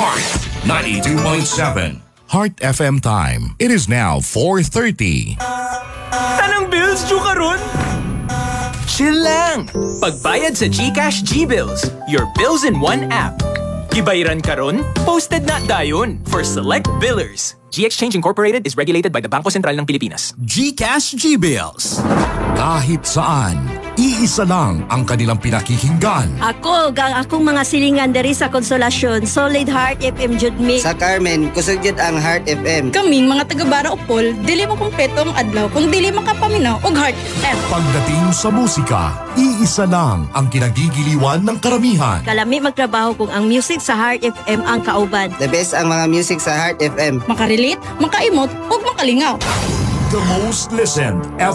Heart 92.7. Heart FM time. It is now 4:30. Tanang bills due karon? Chill lang! Pagbayad sa GCash G-Bills, your bills in one app. Gibayaran karon, posted na dayon for select billers. GXchange Incorporated is regulated by the Bangko Sentral ng Pilipinas. GCash G-Bills. Kahit saan, iisa lang ang kanilang pinakikinggan. Ako, akong mga silingan diri sa Konsolasyon, Solid Heart FM jud mi. Sa Carmen, kusog jud ang Heart FM. Kaming mga taga-Bara Upol, dili mo kumpleto ang adlaw kung dili makapaminaw og Heart FM. Pagdating sa musika, iisa lang ang kinagigiliwan ng karamihan. Kalami magtrabaho kung ang music sa Heart FM ang kauban. The best ang mga music sa Heart FM. Makarelate, makaimot, ug makalingaw. The most listened